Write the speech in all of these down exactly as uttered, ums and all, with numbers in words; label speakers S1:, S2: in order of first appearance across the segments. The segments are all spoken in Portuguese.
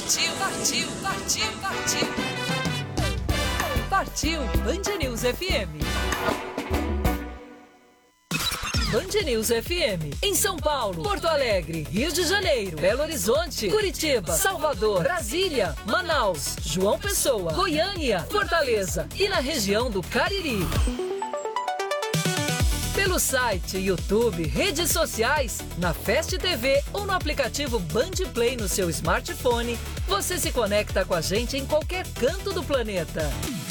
S1: Partiu, partiu, partiu, partiu. Partiu Band News F M. Band News F M. Em São Paulo, Porto Alegre, Rio de Janeiro, Belo Horizonte, Curitiba, Salvador, Brasília, Manaus, João Pessoa, Goiânia, Fortaleza e na região do Cariri. Pelo site, YouTube, redes sociais, na Fast T V ou no aplicativo Band Play no seu smartphone, você se conecta com a gente em qualquer canto do planeta.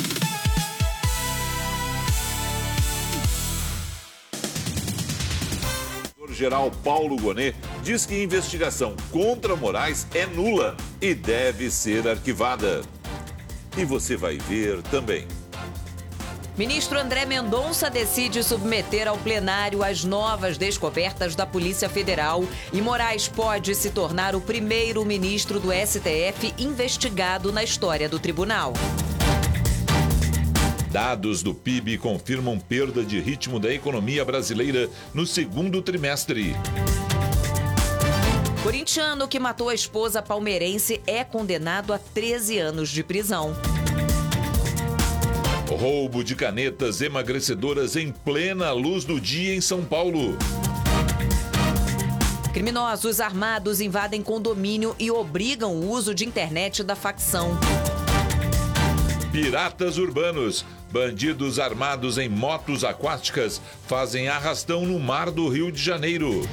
S2: O geral Paulo Gonet diz que a investigação contra Moraes é nula e deve ser arquivada. E você vai ver também.
S3: Ministro André Mendonça decide submeter ao plenário as novas descobertas da Polícia Federal e Moraes pode se tornar o primeiro ministro do S T F investigado na história do tribunal.
S2: Dados do P I B confirmam perda de ritmo da economia brasileira no segundo trimestre.
S3: Corintiano que matou a esposa palmeirense é condenado a treze anos de prisão.
S2: Roubo de canetas emagrecedoras em plena luz do dia em São Paulo.
S3: Criminosos armados invadem condomínio e obrigam o uso de internet da facção.
S2: Piratas urbanos. Bandidos armados em motos aquáticas fazem arrastão no mar do Rio de Janeiro.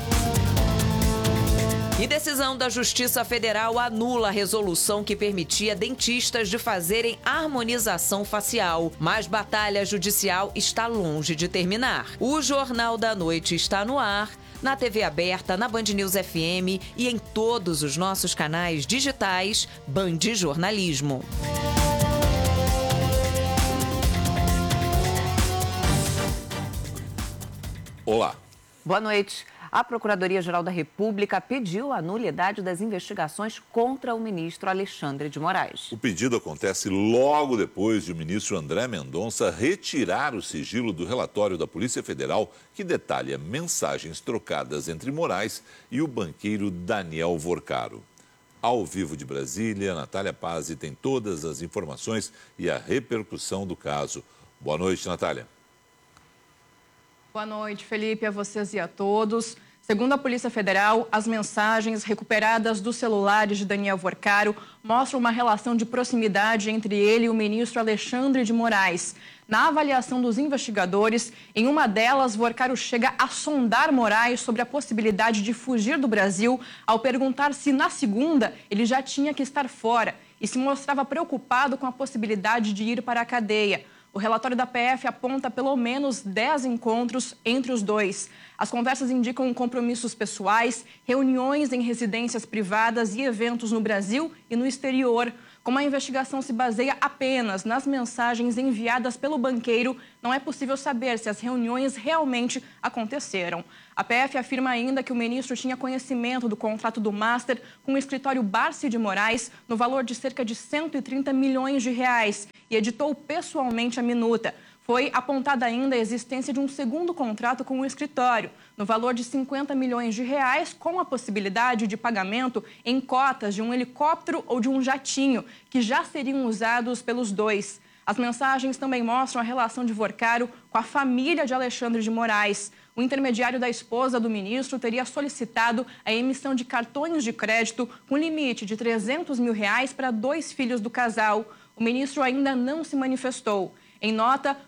S3: E decisão da Justiça Federal anula a resolução que permitia dentistas de fazerem harmonização facial. Mas batalha judicial está longe de terminar. O Jornal da Noite está no ar, na T V aberta, na Band News F M e em todos os nossos canais digitais Band Jornalismo.
S2: Olá.
S3: Boa noite. A Procuradoria-Geral da República pediu a nulidade das investigações contra o ministro Alexandre de Moraes.
S2: O pedido acontece logo depois de o ministro André Mendonça retirar o sigilo do relatório da Polícia Federal que detalha mensagens trocadas entre Moraes e o banqueiro Daniel Vorcaro. Ao vivo de Brasília, Natália Pazzi tem todas as informações e a repercussão do caso. Boa noite, Natália.
S4: Boa noite, Felipe, a vocês e a todos. Segundo a Polícia Federal, as mensagens recuperadas dos celulares de Daniel Vorcaro mostram uma relação de proximidade entre ele e o ministro Alexandre de Moraes. Na avaliação dos investigadores, em uma delas, Vorcaro chega a sondar Moraes sobre a possibilidade de fugir do Brasil, ao perguntar se, na segunda, ele já tinha que estar fora e se mostrava preocupado com a possibilidade de ir para a cadeia. O relatório da P F aponta pelo menos dez encontros entre os dois. As conversas indicam compromissos pessoais, reuniões em residências privadas e eventos no Brasil e no exterior. Como a investigação se baseia apenas nas mensagens enviadas pelo banqueiro, não é possível saber se as reuniões realmente aconteceram. A P F afirma ainda que o ministro tinha conhecimento do contrato do Master com o escritório Barsi de Moraes no valor de cerca de cento e trinta milhões de reais e editou pessoalmente a minuta. Foi apontada ainda a existência de um segundo contrato com o escritório, no valor de cinquenta milhões de reais, com a possibilidade de pagamento em cotas de um helicóptero ou de um jatinho, que já seriam usados pelos dois. As mensagens também mostram a relação de Vorcaro com a família de Alexandre de Moraes. O intermediário da esposa do ministro teria solicitado a emissão de cartões de crédito com limite de trezentos mil reais para dois filhos do casal. O ministro ainda não se manifestou. Em nota,